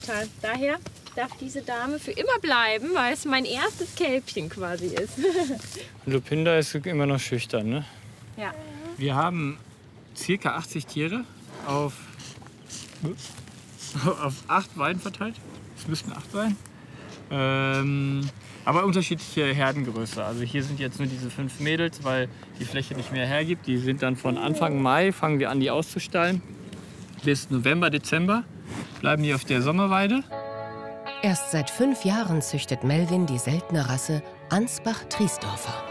Daher darf diese Dame für immer bleiben, weil es mein erstes Kälbchen quasi ist. Lupinda ist immer noch schüchtern, ne? Ja. Wir haben ca. 80 Tiere auf 8 Weiden verteilt. Es müssten 8 sein. Aber unterschiedliche Herdengröße. Also hier sind jetzt nur diese 5 Mädels, weil die Fläche nicht mehr hergibt. Die sind dann von Anfang Mai, fangen wir an, die auszustallen. Bis November, Dezember bleiben die auf der Sommerweide. Erst seit 5 Jahren züchtet Melvin die seltene Rasse Ansbach-Triesdorfer.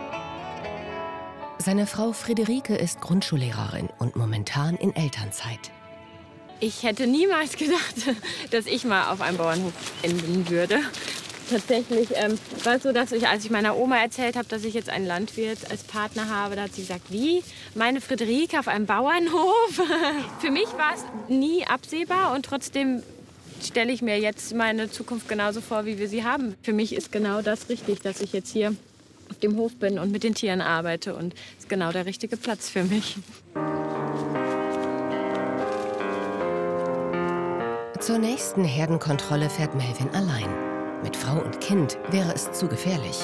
Seine Frau Friederike ist Grundschullehrerin und momentan in Elternzeit. Ich hätte niemals gedacht, dass ich mal auf einem Bauernhof enden würde. Tatsächlich war es so, dass als ich meiner Oma erzählt habe, dass ich jetzt einen Landwirt als Partner habe, da hat sie gesagt, wie? Meine Friederike auf einem Bauernhof? Für mich war es nie absehbar und trotzdem stelle ich mir jetzt meine Zukunft genauso vor, wie wir sie haben. Für mich ist genau das richtig, dass ich jetzt hier auf dem Hof bin und mit den Tieren arbeite und ist genau der richtige Platz für mich. Zur nächsten Herdenkontrolle fährt Melvin allein. Mit Frau und Kind wäre es zu gefährlich.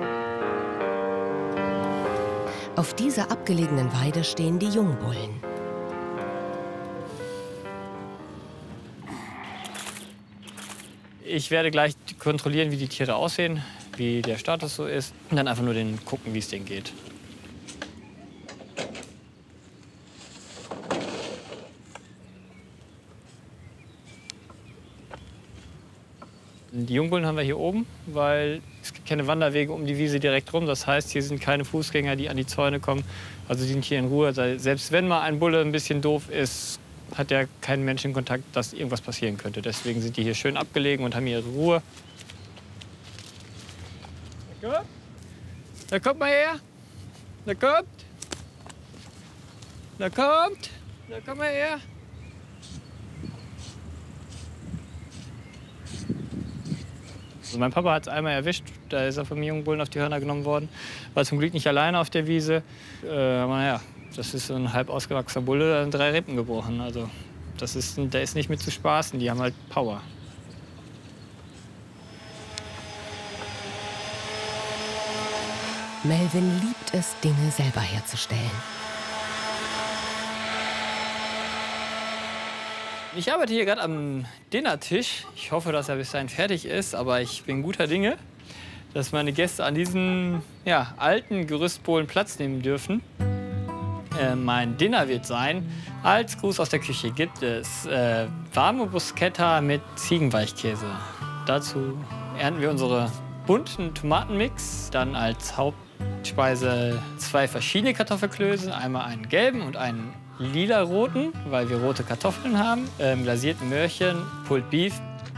Auf dieser abgelegenen Weide stehen die Jungbullen. Ich werde gleich kontrollieren, wie die Tiere aussehen, wie der Status so ist. Und dann einfach nur gucken, wie es denen geht. Die Jungbullen haben wir hier oben, weil es gibt keine Wanderwege um die Wiese direkt rum. Das heißt, hier sind keine Fußgänger, die an die Zäune kommen. Also die sind hier in Ruhe. Selbst wenn mal ein Bulle ein bisschen doof ist, hat er keinen Menschenkontakt, dass irgendwas passieren könnte. Deswegen sind die hier schön abgelegen und haben ihre Ruhe. Da kommt mal her. Da kommt. Da kommt. Da kommt mal her. Also mein Papa hat es einmal erwischt, da ist er vom Jungbullen auf die Hörner genommen worden. War zum Glück nicht alleine auf der Wiese. Aber naja, das ist so ein halb ausgewachsener Bulle, da sind 3 Rippen gebrochen. Also der ist nicht mit zu spaßen, die haben halt Power. Melvin liebt es, Dinge selber herzustellen. Ich arbeite hier gerade am Dinnertisch. Ich hoffe, dass er bis dahin fertig ist, aber ich bin guter Dinge, dass meine Gäste an diesen alten Gerüstbohlen Platz nehmen dürfen. Mein Dinner wird sein, als Gruß aus der Küche gibt es warme Bruschetta mit Ziegenweichkäse. Dazu ernten wir unsere bunten Tomatenmix, dann als Hauptspeise 2 verschiedene Kartoffelklöße, einmal einen gelben und einen lila-roten, weil wir rote Kartoffeln haben, glasierten Möhrchen, Pulled Beef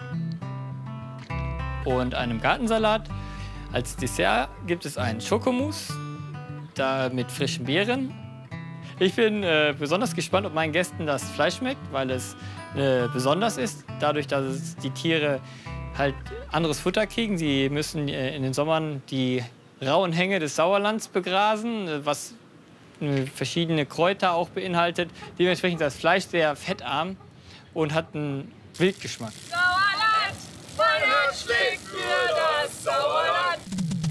und einem Gartensalat. Als Dessert gibt es einen Schokomousse, da mit frischen Beeren. Ich bin besonders gespannt, ob meinen Gästen das Fleisch schmeckt, weil es besonders ist, dadurch, dass die Tiere halt anderes Futter kriegen. Sie müssen in den Sommern die rauen Hänge des Sauerlands begrasen, was verschiedene Kräuter auch beinhaltet. Dementsprechend ist das Fleisch sehr fettarm und hat einen Wildgeschmack. Sauerland, mein Herz schlägt für das Sauerland.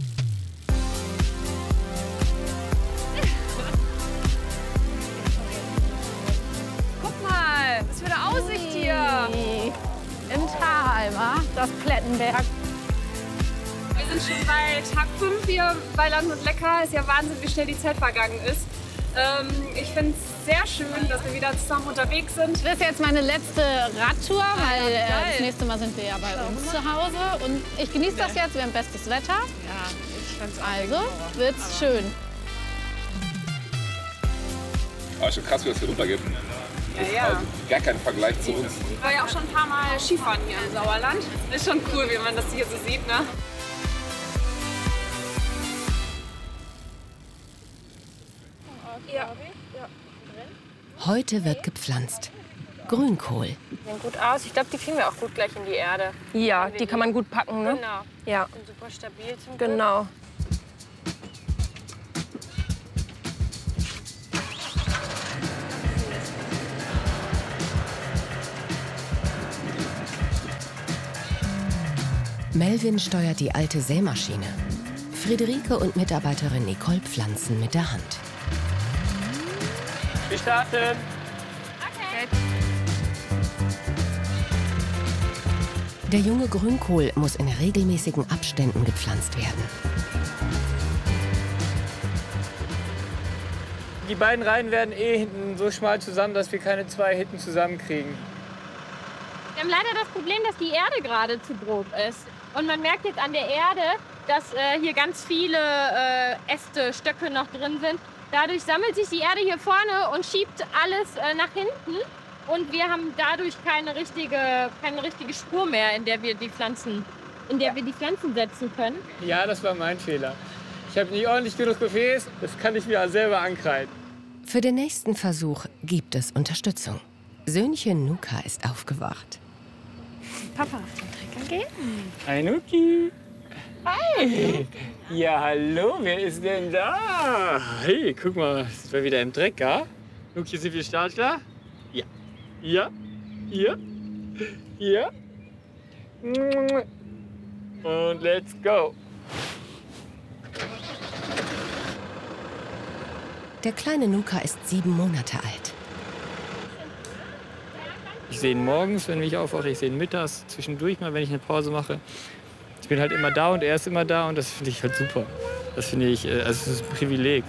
Guck mal, was für eine Aussicht hier. Im Tal, wa? Das Plettenberg. Wir sind schon bei Tag 5 hier bei Land und Lecker. Ist ja Wahnsinn, wie schnell die Zeit vergangen ist. Ich finde es sehr schön, dass wir wieder zusammen unterwegs sind. Das ist jetzt meine letzte Radtour, weil das nächste Mal sind wir ja bei uns zu Hause. Und ich genieße das jetzt, wir haben bestes Wetter. Ja, ich fand's Also wird's schön. Aber schon krass, wie das hier runtergeht. Ja. Also gar kein Vergleich zu uns. Ich war ja auch schon ein paar Mal Skifahren hier im Sauerland. Ist schon cool, wie man das hier so sieht, ne? Ja. Heute wird gepflanzt. Grünkohl. Sehen gut aus. Ich glaube, die kriegen wir auch gut gleich in die Erde. Ja, die kann man gut packen, ne? Genau. Ja. Und super stabil zum Glück. Genau. Melvin steuert die alte Sämaschine. Friederike und Mitarbeiterin Nicole pflanzen mit der Hand. Wir starten. Okay. Der junge Grünkohl muss in regelmäßigen Abständen gepflanzt werden. Die beiden Reihen werden hinten so schmal zusammen, dass wir keine zwei hinten zusammenkriegen. Wir haben leider das Problem, dass die Erde gerade zu grob ist. Und man merkt jetzt an der Erde, dass hier ganz viele Äste, Stöcke noch drin sind. Dadurch sammelt sich die Erde hier vorne und schiebt alles nach hinten. Und wir haben dadurch keine richtige Spur mehr, in der wir die Pflanzen setzen können. Ja, das war mein Fehler. Ich habe nicht ordentlich genug gefräst, das kann ich mir selber ankreiden. Für den nächsten Versuch gibt es Unterstützung. Söhnchen Nuka ist aufgewacht. Papa auf den Trecker gehen? Hi, Nuki. Hi. Ja, hallo, wer ist denn da? Hey, guck mal, sind wir wieder im Trecker? Nuki, sind wir startklar? Ja. Ja. Ja. Ja. Und let's go. Der kleine Nuka ist 7 Monate alt. Ich sehe ihn morgens, wenn ich aufwache, ich sehe ihn mittags, zwischendurch mal, wenn ich eine Pause mache. Ich bin halt immer da und er ist immer da und das finde ich halt super. Das finde ich, also es ist ein Privileg.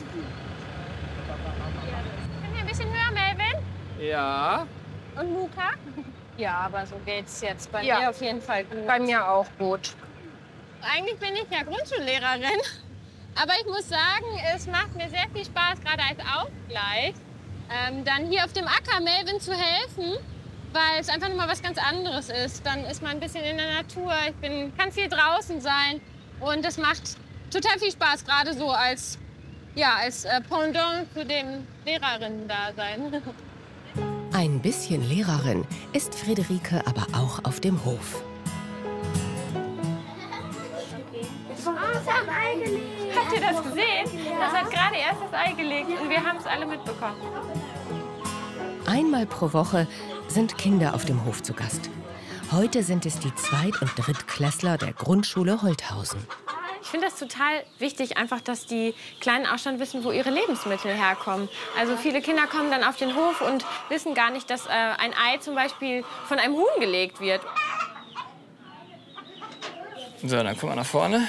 Können wir ein bisschen höher, Melvin? Ja. Und Nuka? Ja, aber so geht's jetzt bei Ja. mir auf jeden Fall gut. Bei mir auch gut. Eigentlich bin ich ja Grundschullehrerin. Aber ich muss sagen, es macht mir sehr viel Spaß, gerade als Ausgleich, dann hier auf dem Acker Melvin zu helfen, weil es einfach noch mal was ganz anderes ist. Dann ist man ein bisschen in der Natur, kann viel draußen sein und das macht total viel Spaß, gerade so als Pendant zu dem Lehrerinnen-Dasein. Ein bisschen Lehrerin ist Friederike aber auch auf dem Hof. Habt ihr das gesehen? Das hat gerade erst das Ei gelegt und wir haben es alle mitbekommen. Einmal pro Woche sind Kinder auf dem Hof zu Gast. Heute sind es die Zweit- und Drittklässler der Grundschule Holthausen. Ich finde das total wichtig, einfach, dass die Kleinen auch schon wissen, wo ihre Lebensmittel herkommen. Also viele Kinder kommen dann auf den Hof und wissen gar nicht, dass ein Ei zum Beispiel von einem Huhn gelegt wird. So, dann guck mal nach vorne.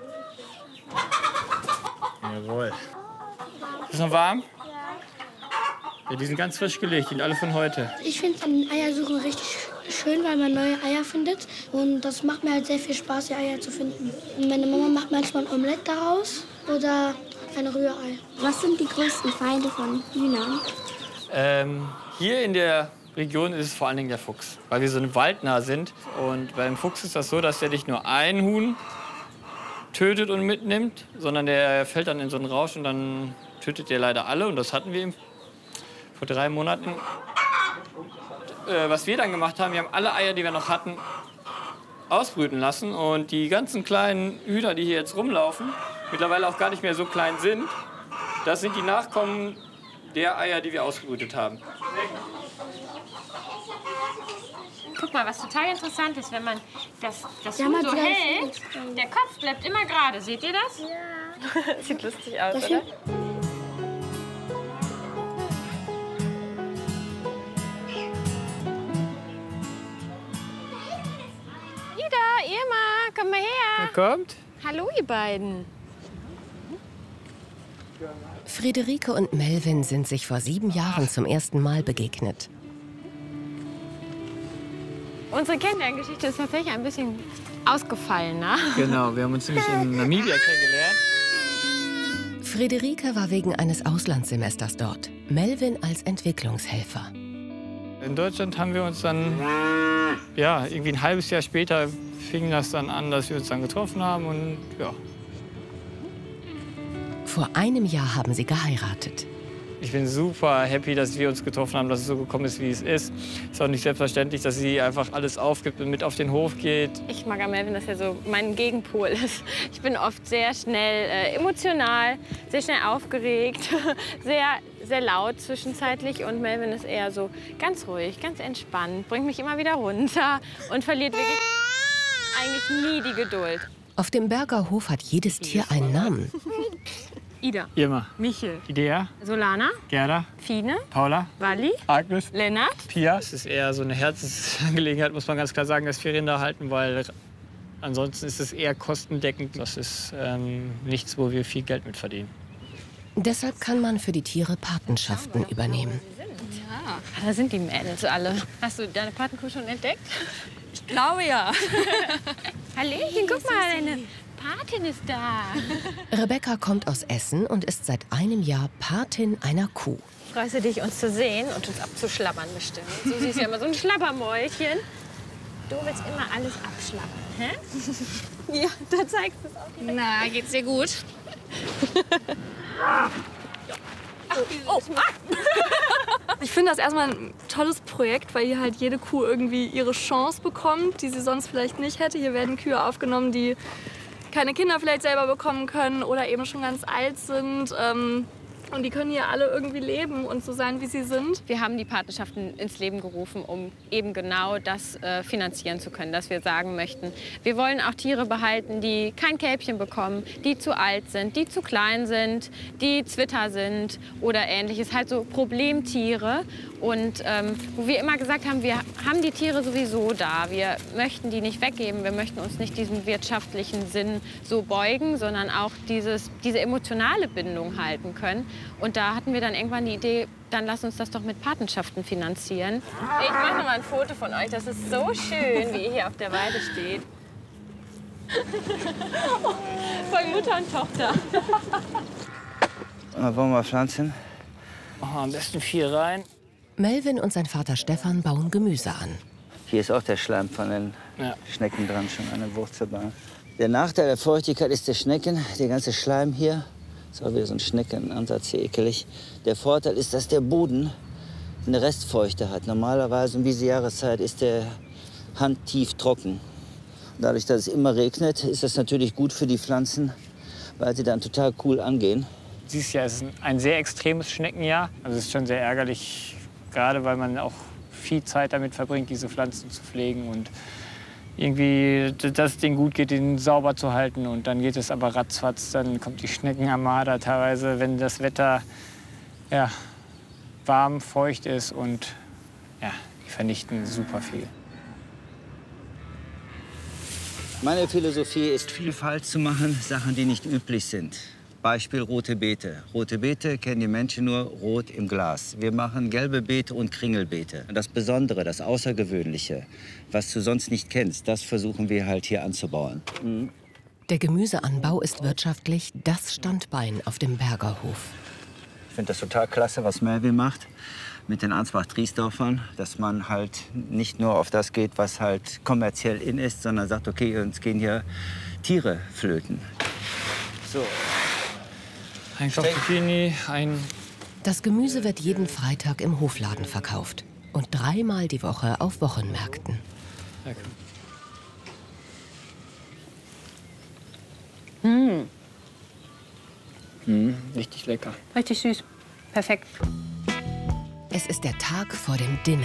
Jawohl. Ist noch warm? Ja, die sind ganz frisch gelegt, die sind alle von heute. Ich finde Eiersuchen richtig schön, weil man neue Eier findet. Und das macht mir halt sehr viel Spaß, die Eier zu finden. Und meine Mama macht manchmal ein Omelett daraus oder ein Rührei. Was sind die größten Feinde von Hühnern? Hier in der Region ist es vor allen Dingen der Fuchs, weil wir so waldnah sind. Und beim Fuchs ist das so, dass der nicht nur ein Huhn tötet und mitnimmt, sondern der fällt dann in so einen Rausch und dann tötet der leider alle. Und das hatten wir ihm vor 3 Monaten. Was wir dann gemacht haben, wir haben alle Eier, die wir noch hatten, ausbrüten lassen. Und die ganzen kleinen Hühner, die hier jetzt rumlaufen, mittlerweile auch gar nicht mehr so klein sind, das sind die Nachkommen der Eier, die wir ausgebrütet haben. Guck mal, was total interessant ist, wenn man das Huhn so hält, der Kopf bleibt immer gerade. Seht ihr das? Ja. Sieht lustig aus, oder? Ida, Irma, komm mal her. Wer kommt? Hallo, ihr beiden. Friederike und Melvin sind sich vor 7 Jahren zum ersten Mal begegnet. Unsere Kennenlerngeschichte ist tatsächlich ein bisschen ausgefallener. Genau, wir haben uns nämlich in Namibia kennengelernt. Friederike war wegen eines Auslandssemesters dort, Melvin als Entwicklungshelfer. In Deutschland haben wir uns dann, ja, irgendwie ein halbes Jahr später fing das dann an, dass wir uns dann getroffen haben und ja. Vor einem Jahr haben sie geheiratet. Ich bin super happy, dass wir uns getroffen haben, dass es so gekommen ist, wie es ist. Es ist auch nicht selbstverständlich, dass sie einfach alles aufgibt und mit auf den Hof geht. Ich mag an Melvin, dass er so mein Gegenpol ist. Ich bin oft sehr schnell emotional, sehr schnell aufgeregt, sehr laut zwischenzeitlich. Und Melvin ist eher so ganz ruhig, ganz entspannt, bringt mich immer wieder runter und verliert wirklich eigentlich nie die Geduld. Auf dem Berger Hof hat jedes Tier einen Namen. Ida. Irma. Michel. Idea. Solana. Gerda. Fine. Paula. Walli. Agnes. Lennart. Pia. Es ist eher so eine Herzensangelegenheit, muss man ganz klar sagen, dass wir Rinder halten, weil ansonsten ist es eher kostendeckend. Das ist nichts, wo wir viel Geld mit verdienen. Deshalb kann man für die Tiere Patenschaften übernehmen. Ja, da sind die Mädels alle. Hast du deine Patenkuh schon entdeckt? Ich glaube ja. Hallöchen, guck mal, deine Patin ist da. Rebecca kommt aus Essen und ist seit einem Jahr Patin einer Kuh. Freust du dich, uns zu sehen und uns abzuschlabbern bestimmt? So siehst du ja immer so ein Schlabbermäulchen. Du willst immer alles abschlabbern, hä? Ja, da zeigst du es auch. Na, geht's dir gut? Ich finde das erstmal ein tolles Projekt, weil hier halt jede Kuh irgendwie ihre Chance bekommt, die sie sonst vielleicht nicht hätte. Hier werden Kühe aufgenommen, die keine Kinder vielleicht selber bekommen können oder eben schon ganz alt sind. Und die können hier alle irgendwie leben und so sein, wie sie sind. Wir haben die Patenschaften ins Leben gerufen, um eben genau das finanzieren zu können, dass wir sagen möchten, wir wollen auch Tiere behalten, die kein Kälbchen bekommen, die zu alt sind, die zu klein sind, die Zwitter sind oder ähnliches, halt so Problemtiere. Und wo wir immer gesagt haben, wir haben die Tiere sowieso da, wir möchten die nicht weggeben, wir möchten uns nicht diesem wirtschaftlichen Sinn so beugen, sondern auch diese emotionale Bindung halten können. Und da hatten wir dann irgendwann die Idee, dann lass uns das doch mit Patenschaften finanzieren. Ich mache noch mal ein Foto von euch, das ist so schön, wie ihr hier auf der Weide steht. Voll Mutter und Tochter. Wollen wir pflanzen? Machen wir am besten 4 rein. Melvin und sein Vater Stefan bauen Gemüse an. Hier ist auch der Schleim von den Schnecken dran, schon an der Wurzelbahn. Der Nachteil der Feuchtigkeit ist der Schnecken, der ganze Schleim hier. Das war wieder so ein Schneckenansatz hier, ekelig. Der Vorteil ist, dass der Boden eine Restfeuchte hat. Normalerweise um diese Jahreszeit ist der handtief trocken. Dadurch, dass es immer regnet, ist das natürlich gut für die Pflanzen, weil sie dann total cool angehen. Dieses Jahr ist ein sehr extremes Schneckenjahr. Also es ist schon sehr ärgerlich, gerade weil man auch viel Zeit damit verbringt, diese Pflanzen zu pflegen und irgendwie, dass es denen gut geht, den sauber zu halten. Und dann geht es aber ratzfatz, dann kommt die Schneckenarmada teilweise, wenn das Wetter warm, feucht ist und die vernichten super viel. Meine Philosophie ist, Vielfalt zu machen, Sachen, die nicht üblich sind. Beispiel rote Beete. Rote Beete kennen die Menschen nur rot im Glas. Wir machen gelbe Beete und Kringelbeete. Das Besondere, das Außergewöhnliche, was du sonst nicht kennst, das versuchen wir halt hier anzubauen. Der Gemüseanbau ist wirtschaftlich das Standbein auf dem Berger Hof. Ich finde das total klasse, was Melvin macht mit den Ansbach-Triesdorfern, dass man halt nicht nur auf das geht, was halt kommerziell in ist, sondern sagt, okay, uns gehen hier Tiere flöten. So. Ein Kopf Zucchini, Das Gemüse wird jeden Freitag im Hofladen verkauft und 3-mal die Woche auf Wochenmärkten. Richtig lecker. Richtig süß. Perfekt. Es ist der Tag vor dem Dinner.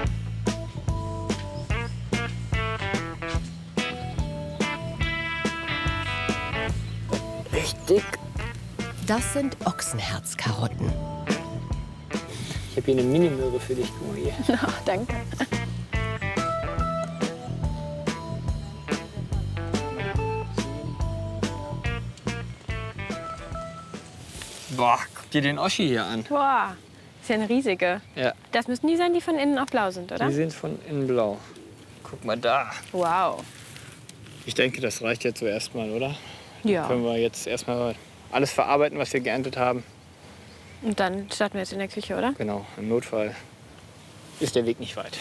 Richtig. Das sind Ochsenherzkarotten. Ich habe hier eine Mini-Möhre für dich. Guck mal hier. Oh, danke. Boah, guck dir den Oschi hier an. Boah, ist ja eine riesige. Ja. Das müssen die sein, die von innen auch blau sind, oder? Die sind von innen blau. Guck mal da. Wow. Ich denke, das reicht jetzt so erstmal, oder? Ja. Dann können wir jetzt erstmal alles verarbeiten, was wir geerntet haben. Und dann starten wir jetzt in der Küche, oder? Genau, im Notfall ist der Weg nicht weit.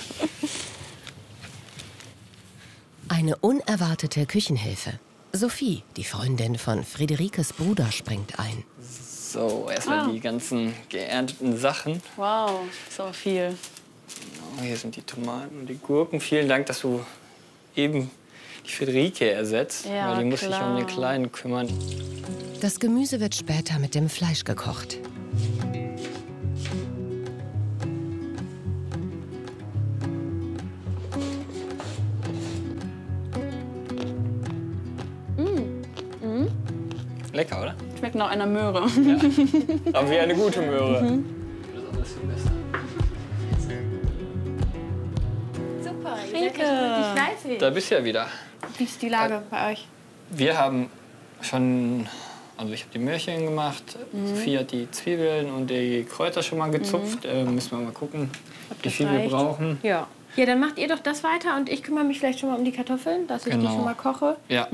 Eine unerwartete Küchenhilfe. Sophie, die Freundin von Friederikes Bruder, springt ein. So, erstmal die ganzen geernteten Sachen. Wow, ist auch viel. Genau, hier sind die Tomaten und die Gurken. Vielen Dank, dass du eben die Friederike ersetzt. Ja, weil die muss sich klar. um den Kleinen kümmern. Das Gemüse wird später mit dem Fleisch gekocht. Lecker, oder? Schmeckt nach einer Möhre. Ja. Aber wie eine gute Möhre. Mhm. Das ist alles viel besser. Super, ihr seid ja richtig fleißig. Da bist du ja wieder. Wie ist die Lage bei euch? Wir haben schon, also ich habe die Möhrchen gemacht, Sophie hat die Zwiebeln und die Kräuter schon mal gezupft. Müssen wir mal gucken, wie viel wir brauchen. Ja. Ja, dann macht ihr doch das weiter und ich kümmere mich vielleicht schon mal um die Kartoffeln, dass ich die schon mal koche. Ja.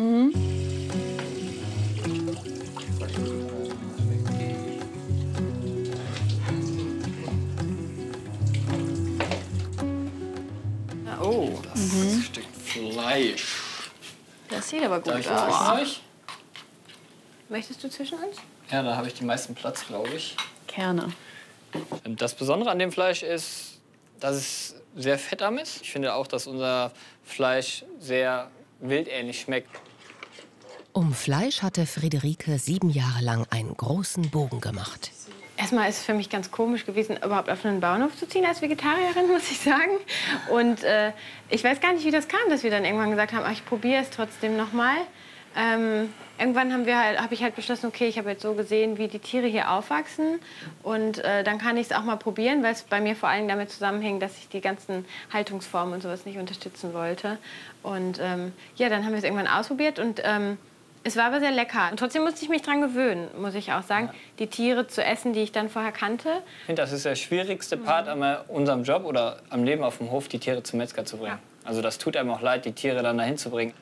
Oh, das Stück Fleisch. Das sieht aber gut Darf ich aus. euch? Möchtest du zwischen uns? Ja, da habe ich den meisten Platz, glaube ich. Gerne. Das Besondere an dem Fleisch ist, dass es sehr fettarm ist. Ich finde auch, dass unser Fleisch sehr wildähnlich schmeckt. Um Fleisch hatte Friederike 7 Jahre lang einen großen Bogen gemacht. Erstmal ist es für mich ganz komisch gewesen, überhaupt auf einen Bauernhof zu ziehen als Vegetarierin, muss ich sagen. Und ich weiß gar nicht, wie das kam, dass wir dann irgendwann gesagt haben, ach, ich probiere es trotzdem noch mal. Irgendwann habe ich halt beschlossen, okay, ich habe jetzt so gesehen, wie die Tiere hier aufwachsen. Und dann kann ich es auch mal probieren, weil es bei mir vor allem damit zusammenhängt, dass ich die ganzen Haltungsformen und sowas nicht unterstützen wollte. Und ja, dann haben wir es irgendwann ausprobiert und es war aber sehr lecker. Und trotzdem musste ich mich dran gewöhnen, muss ich auch sagen, die Tiere zu essen, die ich dann vorher kannte. Ich finde, das ist der schwierigste Part an unserem Job oder am Leben auf dem Hof, die Tiere zum Metzger zu bringen. Ja. Also das tut einem auch leid, die Tiere dann dahin zu bringen.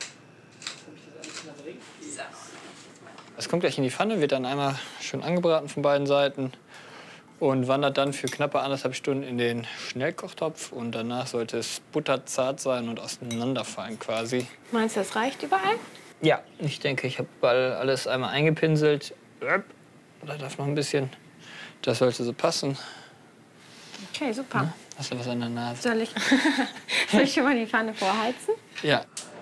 Das kommt gleich in die Pfanne, wird dann einmal schön angebraten von beiden Seiten und wandert dann für knappe 1,5 Stunden in den Schnellkochtopf. Und danach sollte es butterzart sein und auseinanderfallen quasi. Meinst du, das reicht überall? Ja, ich denke, ich habe alles einmal eingepinselt. Da darf noch ein bisschen. Das sollte so passen. Okay, super. Hast du was an der Nase? Soll ich schon mal die Pfanne vorheizen? Ja.